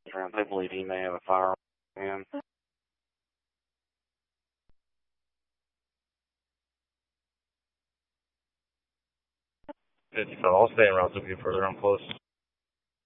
I believe he may have a firearm. And I'll stay in route to be further. I'm close.